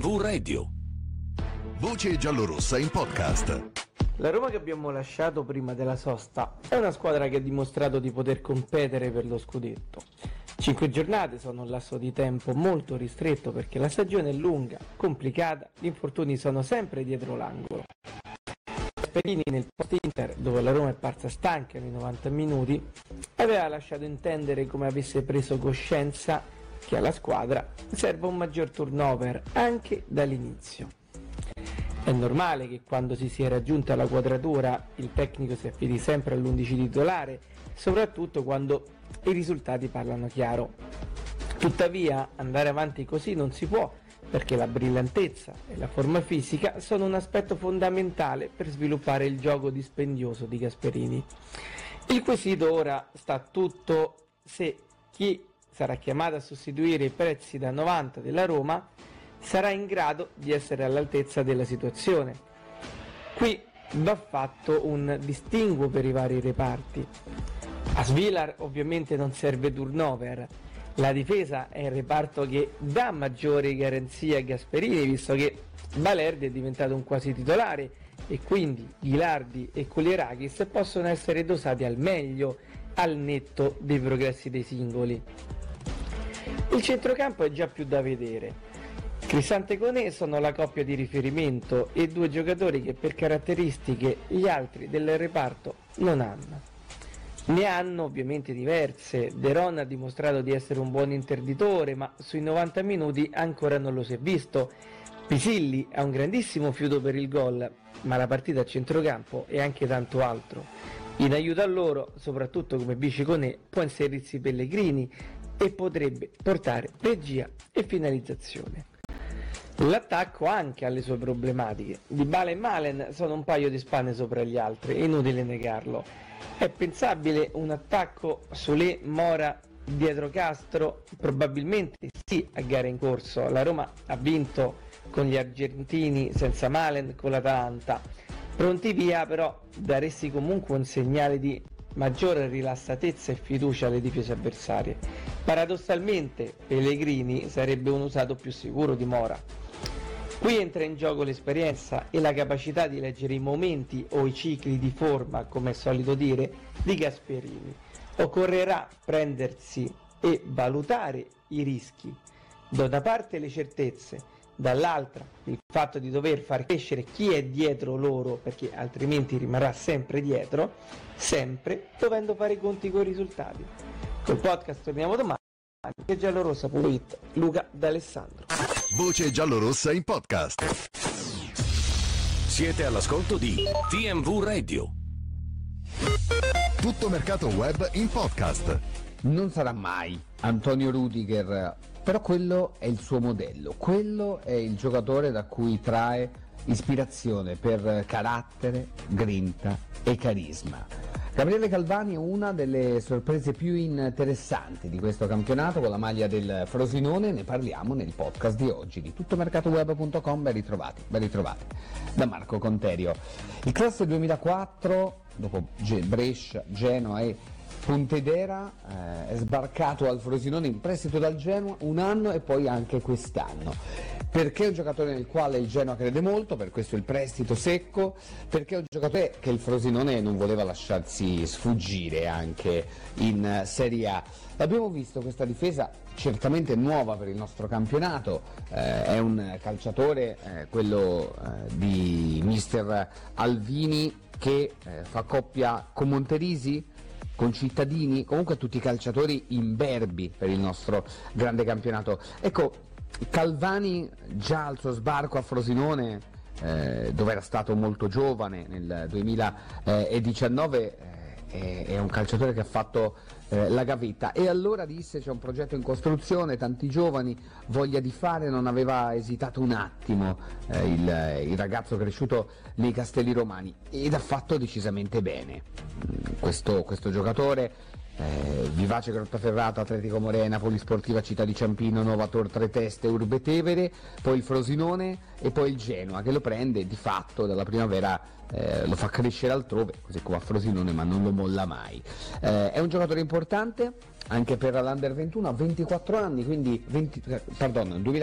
TMV Radio. Voce giallorossa in podcast. La Roma che abbiamo lasciato prima della sosta è una squadra che ha dimostrato di poter competere per lo scudetto. 5 giornate sono un lasso di tempo molto ristretto perché la stagione è lunga, complicata, gli infortuni sono sempre dietro l'angolo. Gasperini nel post-Inter, dove la Roma è parsa stanca nei 90 minuti, aveva lasciato intendere come avesse preso coscienza che alla squadra serve un maggior turnover anche dall'inizio. È normale che quando si sia raggiunta la quadratura il tecnico si affidi sempre all'11 titolare, soprattutto quando i risultati parlano chiaro. Tuttavia andare avanti così non si può, perché la brillantezza e la forma fisica sono un aspetto fondamentale per sviluppare il gioco dispendioso di Gasperini. Il quesito ora sta tutto se chi sarà chiamato a sostituire i prezzi da 90 della Roma sarà in grado di essere all'altezza della situazione. Qui va fatto un distinguo per i vari reparti. A Svilar ovviamente non serve turnover, la difesa è il reparto che dà maggiori garanzie a Gasperini, visto che Balerdi è diventato un quasi titolare e quindi Ghilardi e Kulierakis possono essere dosati al meglio al netto dei progressi dei singoli. Il centrocampo è già più da vedere. Cristante e Koné sono la coppia di riferimento e due giocatori che per caratteristiche gli altri del reparto non hanno. Ne hanno ovviamente diverse. De Ron ha dimostrato di essere un buon interditore, ma sui 90 minuti ancora non lo si è visto. Pisilli ha un grandissimo fiuto per il gol, ma la partita a centrocampo è anche tanto altro. In aiuto a loro, soprattutto come vice Koné, può inserirsi Pellegrini e potrebbe portare regia e finalizzazione. L'attacco anche ha le sue problematiche. Dybala e Malen sono un paio di spanne sopra gli altri, è inutile negarlo. È pensabile un attacco Solé, Mora dietro Castro? Probabilmente sì a gara in corso. La Roma ha vinto con gli argentini senza Malen con l'Atalanta. Pronti via però daresti comunque un segnale di maggiore rilassatezza e fiducia alle difese avversarie. Paradossalmente Pellegrini sarebbe un usato più sicuro di Mora. Qui entra in gioco l'esperienza e la capacità di leggere i momenti o i cicli di forma, come è solito dire, di Gasperini. Occorrerà prendersi e valutare i rischi. Da una parte le certezze, dall'altra il fatto di dover far crescere chi è dietro loro, perché altrimenti rimarrà sempre dietro, sempre dovendo fare i conti con i risultati. Col podcast torniamo domani. Che giallorossa.it, Luca D'Alessandro. Voce giallorossa in podcast. Siete all'ascolto di TMV Radio. Tutto mercato web in podcast. Non sarà mai Antonio Rudiger, però quello è il suo modello, quello è il giocatore da cui trae ispirazione per carattere, grinta e carisma. Gabriele Calvani è una delle sorprese più interessanti di questo campionato con la maglia del Frosinone, ne parliamo nel podcast di oggi di tuttomercatoweb.com, ben ritrovati da Marco Conterio. Il classe 2004, dopo Brescia, Genoa e Pontedera, è sbarcato al Frosinone in prestito dal Genoa un anno e poi anche quest'anno. Perché è un giocatore nel quale il Genoa crede molto, per questo il prestito secco, perché è un giocatore che il Frosinone non voleva lasciarsi sfuggire anche in Serie A. L'abbiamo visto, questa difesa certamente nuova per il nostro campionato, è un calciatore, quello di mister Alvini, che fa coppia con Monterisi, con Cittadini, comunque tutti i calciatori imberbi per il nostro grande campionato. Ecco, Calvani già al suo sbarco a Frosinone, dove era stato molto giovane nel 2019, è un calciatore che ha fatto la gavetta, e allora disse: c'è un progetto in costruzione, tanti giovani, voglia di fare. Non aveva esitato un attimo il ragazzo cresciuto nei Castelli Romani, ed ha fatto decisamente bene questo giocatore. Vivace Grottaferrato, Atletico Morena, Polisportiva Città di Ciampino, Novator Tre Teste, Urbe Tevere, poi il Frosinone e poi il Genoa, che lo prende di fatto dalla primavera, lo fa crescere altrove, così come a Frosinone, ma non lo molla mai. È un giocatore importante anche per l'Under 21, a 24 anni, quindi 20,